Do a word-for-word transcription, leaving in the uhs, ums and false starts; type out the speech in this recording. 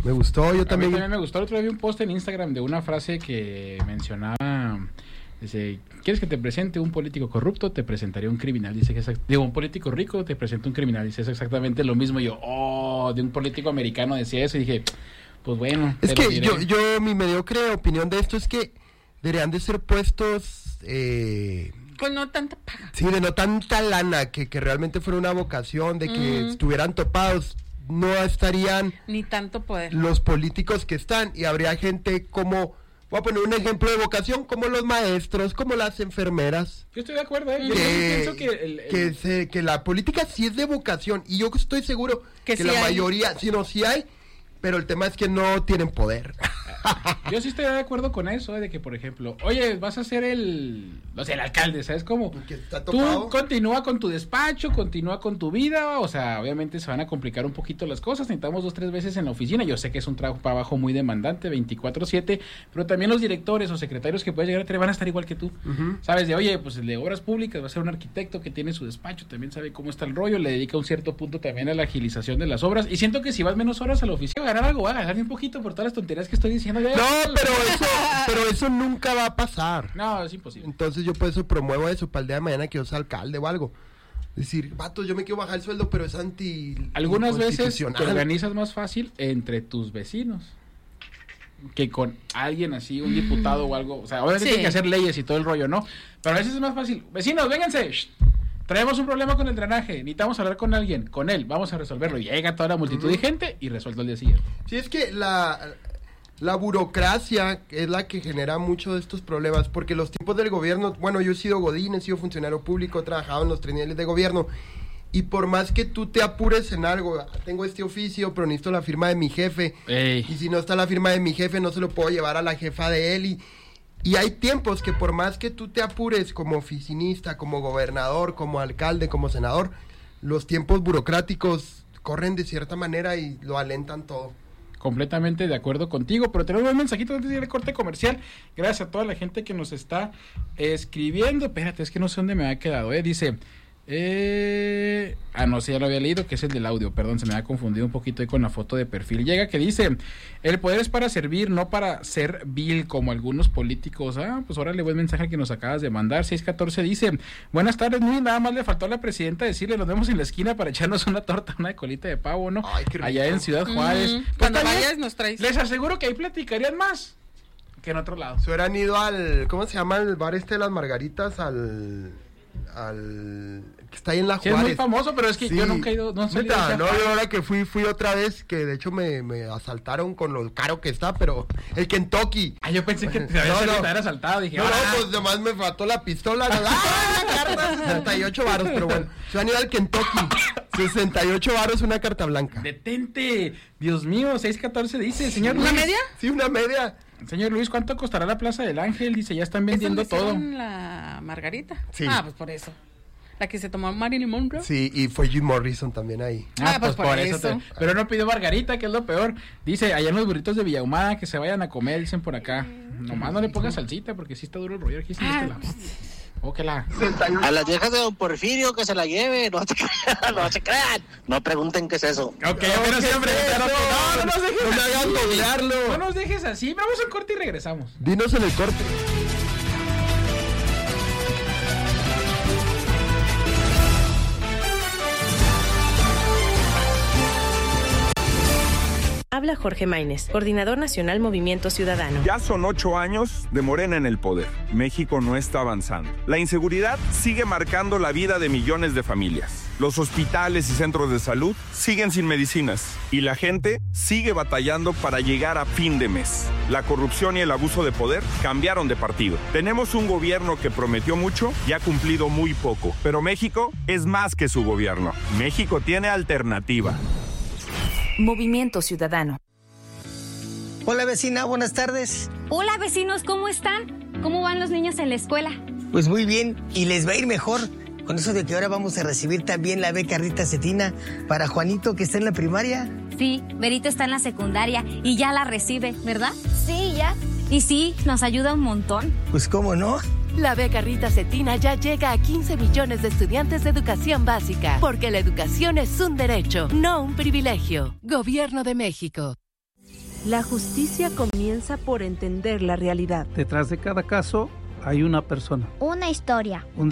Me gustó, yo también. A mí también me gustó. El otro día vi un post en Instagram de una frase que mencionaba, dice, ¿quieres que te presente un político corrupto? Te presentaría un criminal. Dice que es, digo, un político rico te presenta un criminal. Dice, es exactamente lo mismo. Y yo, oh, de un político americano decía eso y dije, pues bueno. Es que yo, yo, mi mediocre opinión de esto es que deberían de ser puestos... Eh, con no tanta paga. Sí, de no tanta lana, que, que realmente fuera una vocación, de que mm. estuvieran topados, no estarían... Ni tanto poder. Los políticos que están, y habría gente como... Voy a poner un ejemplo de vocación, como los maestros, como las enfermeras. Yo estoy de acuerdo, ¿eh? Yo que, pienso que... El, el... Que, se, que la política sí es de vocación, y yo estoy seguro que, que sí la hay. mayoría, si no, sí hay, pero el tema es que no tienen poder. Yo sí estoy de acuerdo con eso, ¿eh? De que, por ejemplo, oye, vas a ser el, no sé, el alcalde, ¿sabes cómo? Tú continúa con tu despacho, continúa con tu vida, o sea, obviamente se van a complicar un poquito las cosas, necesitamos dos, tres veces en la oficina, yo sé que es un trabajo muy demandante, veinticuatro siete, pero también los directores o secretarios que puedes llegar a tener van a estar igual que tú, uh-huh. ¿Sabes? De, oye, pues el de obras públicas va a ser un arquitecto que tiene su despacho, también sabe cómo está el rollo, le dedica un cierto punto también a la agilización de las obras, y siento que si vas menos horas a la oficina, va a ganar algo, va a ganar un poquito por todas las tonterías que estoy diciendo. Ya, no, pero eso, pero eso nunca va a pasar. No, es imposible. Entonces yo por eso promuevo eso para el día de mañana que yo sea alcalde o algo. Es decir, vato, yo me quiero bajar el sueldo, pero es anti. Algunas veces te organizas más fácil entre tus vecinos que con alguien así, un diputado o algo. O sea, obviamente sí. Tiene que hacer leyes y todo el rollo, ¿no? Pero a veces es más fácil. Vecinos, vénganse. Shh. Traemos un problema con el drenaje, necesitamos hablar con alguien, con él, vamos a resolverlo. Llega toda la multitud uh-huh. de gente y resuelto el día siguiente. Sí, es que la... La burocracia es la que genera muchos de estos problemas, porque los tiempos del gobierno, bueno, yo he sido godín, he sido funcionario público, he trabajado en los tres niveles de gobierno, y por más que tú te apures en algo, tengo este oficio, pero necesito la firma de mi jefe, Ey. y si no está la firma de mi jefe, no se lo puedo llevar a la jefa de él, y, y hay tiempos que por más que tú te apures como oficinista, como gobernador, como alcalde, como senador, los tiempos burocráticos corren de cierta manera y lo alentan todo. Completamente de acuerdo contigo, pero tenemos un mensajito antes de ir al corte comercial. Gracias a toda la gente que nos está escribiendo. Espérate, es que no sé dónde me había quedado, ¿eh? Dice, eh... ah, no sé, ya lo había leído, que es el del audio, perdón, se me había confundido un poquito ahí con la foto de perfil. Llega que dice, el poder es para servir, no para ser vil como algunos políticos. Ah, pues órale, buen mensaje que nos acabas de mandar. seis catorce dice, buenas tardes, muy nada más le faltó a la presidenta decirle, nos vemos en la esquina para echarnos una torta, una de colita de pavo, ¿no? Ay, qué rico. Allá en Ciudad Juárez. Mm, pues cuando vayas nos traes. Les aseguro que ahí platicarían más que en otro lado. Se hubieran ido al, ¿cómo se llama el bar este de las Margaritas? Al... al que está ahí en la sí, Juárez. Es muy famoso, pero es que sí. Yo nunca he ido, no sé. No, yo ahora que fui, fui otra vez, que de hecho me, me asaltaron con lo caro que está, pero el Kentucky. Ah, yo pensé que te habías no, no. asaltado, dije, no, ah. no, pues nomás me faltó la pistola, no, ¡ah, la carta! sesenta y ocho varos, pero bueno, se van a ir al Kentucky, sesenta y ocho varos una carta blanca. Detente, Dios mío, seis catorce dice, señor ¿Una Luis. media? Sí, una media. Señor Luis, ¿cuánto costará la Plaza del Ángel? Dice, ya están vendiendo ¿Es todo. la Margarita? Sí. Ah, pues por eso. La que se tomó Marilyn Monroe. Sí, y fue Jim Morrison también ahí. Ah, ah pues, pues por, por eso. eso te... Pero no pidió Margarita, que es lo peor. Dice, allá en los burritos de Villahumada, que se vayan a comer, dicen por acá. Nomás no le pongas salsita, porque sí está duro el rollo aquí. Ah. Este lado. Oh, que la... A las viejas de Don Porfirio que se la lleve, no se crean, no se crean. No pregunten qué es eso. Ok, no, pero siempre. No, no, no nos dejes no así. No, doblarlo. No nos dejes así. Vamos al corte y regresamos. Dinos en el corte. Habla Jorge Maínez, coordinador nacional Movimiento Ciudadano. Ya son ocho años de Morena en el poder. México no está avanzando. La inseguridad sigue marcando la vida de millones de familias. Los hospitales y centros de salud siguen sin medicinas. Y la gente sigue batallando para llegar a fin de mes. La corrupción y el abuso de poder cambiaron de partido. Tenemos un gobierno que prometió mucho y ha cumplido muy poco. Pero México es más que su gobierno. México tiene alternativa. Movimiento Ciudadano. Hola vecina, buenas tardes. Hola vecinos, ¿cómo están? ¿Cómo van los niños en la escuela? Pues muy bien, y les va a ir mejor con eso de que ahora vamos a recibir también la beca Rita Cetina para Juanito que está en la primaria. Sí, Berito está en la secundaria y ya la recibe, ¿verdad? Sí, ya. Y sí, nos ayuda un montón. Pues cómo no. La beca Rita Cetina ya llega a quince millones de estudiantes de educación básica, porque la educación es un derecho, no un privilegio. Gobierno de México. La justicia comienza por entender la realidad. Detrás de cada caso hay una persona. Una historia. Un